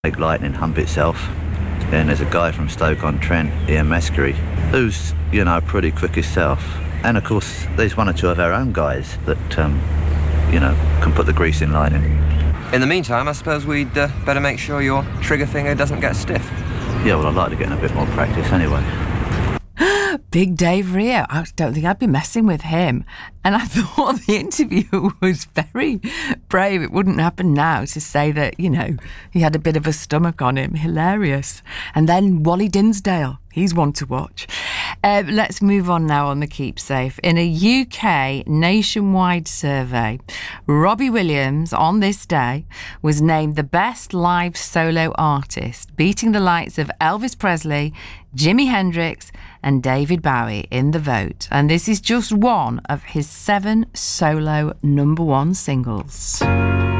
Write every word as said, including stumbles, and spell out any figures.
Lake Lightning hump itself. And there's a guy from Stoke-on-Trent, Ian Meskery, who's, you know, pretty quick himself. And of course, there's one or two of our own guys that, um, you know, can put the grease in Lightning. In the meantime, I suppose we'd uh, better make sure your trigger finger doesn't get stiff. Yeah, well, I'd like to get in a bit more practice anyway. Big Dave Rio. I don't think I'd be messing with him. And I thought the interview was very brave. It wouldn't happen now to say that, you know, he had a bit of a stomach on him. Hilarious. And then Wally Dinsdale. He's one to watch. Uh, let's move on now on the Keepsafe. In a U K nationwide survey, Robbie Williams, on this day, was named the best live solo artist, beating the likes of Elvis Presley, Jimi Hendrix and David Bowie in the vote. And this is just one of his seven solo number one singles.